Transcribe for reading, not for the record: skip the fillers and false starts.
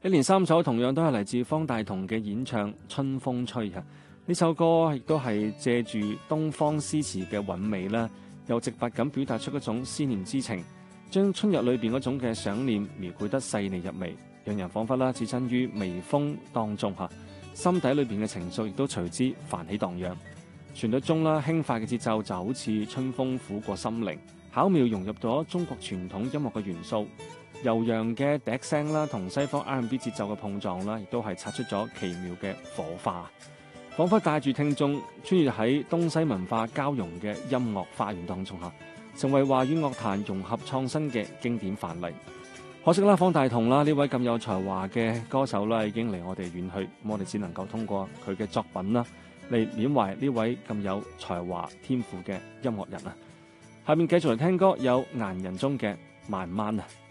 一連三首同樣都係嚟自方大同嘅演唱《春風吹》啊！呢首歌亦都係借住東方詩詞嘅韻味啦，又直白咁表達出一種思念之情，將春日裏邊嗰種嘅想念描繪得細膩入微，讓人彷彿啦置身於微風當中嚇，心底裏邊嘅情緒亦都隨之泛起蕩漾。旋律中啦輕快嘅節奏就好似春風撫過心靈，巧妙融入咗中國傳統音樂嘅元素。悠揚嘅笛聲啦，同西方 R&B 節奏嘅碰撞啦，亦都係擦出咗奇妙嘅火花，彷彿帶住聽眾穿越喺東西文化交融嘅音樂花園當中嚇，成為華語樂壇融合創新嘅經典範例。可惜啦，方大同啦呢位咁有才華嘅歌手啦，已經離我哋遠去，咁我哋只能夠通過佢嘅作品啦嚟緬懷呢位咁有才華天賦嘅音樂人啊！下面繼續嚟聽歌，有顏人中嘅慢慢啊！